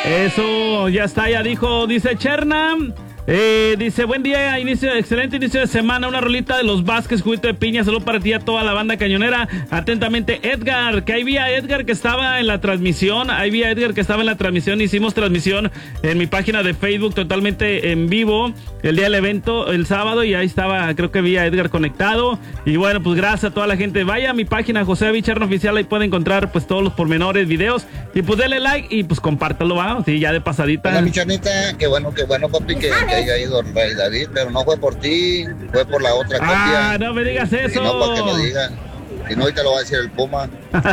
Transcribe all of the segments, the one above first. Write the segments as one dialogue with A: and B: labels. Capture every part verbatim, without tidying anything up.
A: Eso, ya está, ya dijo, dice Cherna. Eh, dice, buen día, inicio, excelente inicio de semana, una rolita de los Vázquez, juguito de piña, saludo para ti y a toda la banda cañonera. Atentamente, Edgar, que ahí vi a Edgar que estaba en la transmisión, ahí vi a Edgar que estaba en la transmisión, hicimos transmisión en mi página de Facebook totalmente en vivo, el día del evento, el sábado, y ahí estaba, creo que vi a Edgar conectado, y bueno, pues gracias a toda la gente, vaya a mi página, José Bicharno Oficial, ahí puede encontrar pues todos los pormenores, videos, y pues dele like, y pues compártalo, va, sí, ya de pasadita.
B: Hola, mi chanita, qué bueno, qué bueno, papi, que que haya ido el Rey David, pero no fue por ti, fue por la otra copia.
A: Ah, no me digas eso.
B: Y no para que me digan. Si no, ahorita lo va a decir el Puma.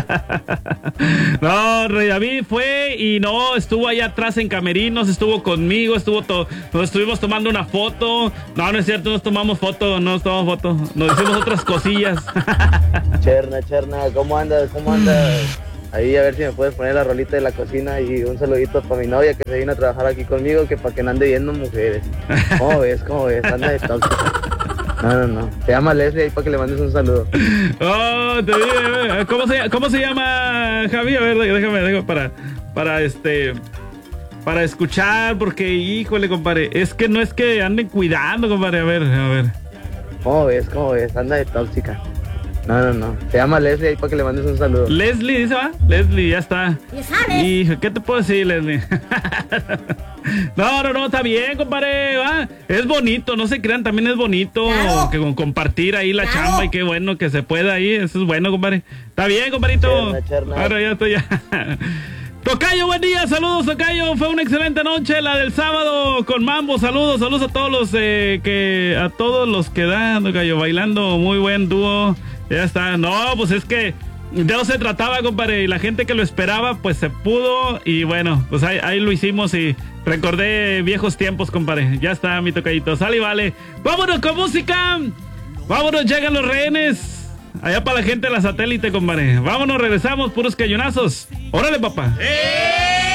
A: No, Rey David fue y no, estuvo allá atrás en camerinos, estuvo conmigo, estuvo to, nos estuvimos tomando una foto. No, no es cierto, nos tomamos foto, no nos tomamos foto, nos hicimos otras cosillas.
C: Cherna, Cherna, ¿cómo andas? ¿Cómo andas? Ahí a ver si me puedes poner la rolita de la cocina y un saludito para mi novia que se vino a trabajar aquí conmigo, que para que no ande viendo mujeres. ¿Cómo ves? ¿Cómo ves? Anda de tóxica. No, no, no. Se llama Leslie ahí para que le mandes un saludo.
A: Oh, te digo, ¿cómo se, cómo se llama, Javi? A ver, déjame, déjame para, para este, para escuchar, porque, híjole, compadre, es que no es que anden cuidando, compadre, a ver, a ver.
C: ¿Cómo ves? ¿Cómo ves? Anda de tóxica. No, no, no. Se llama Leslie ahí para que le mandes un saludo.
A: Leslie, dice, va. Leslie, ya está.
D: Ya sabes.
A: Hijo, ¿qué te puedo decir, Leslie? No, no, no, está bien, compadre, va. Es bonito, no se crean, también es bonito
D: claro.
A: que con compartir ahí la
D: claro.
A: chamba y qué bueno que se pueda ahí. Eso es bueno, compadre. Está bien, compadrito.
C: Cherna, cherna.
A: Claro, ya estoy ya. Tocayo, buen día, saludos, Tocayo. Fue una excelente noche la del sábado con Mambo. Saludos, saludos a todos los eh, que a todos los que dan, Tocayo, bailando, muy buen dúo. Ya está. No, pues es que de eso se trataba, compadre, y la gente que lo esperaba, pues se pudo, y bueno, pues ahí, ahí lo hicimos y recordé viejos tiempos, compadre. Ya está, mi tocayito. Sale y vale. Vámonos con música. Vámonos, llegan los rehenes. Allá para la gente de la satélite, compadre. Vámonos, regresamos, puros cañonazos. Órale, papá. ¡Eh!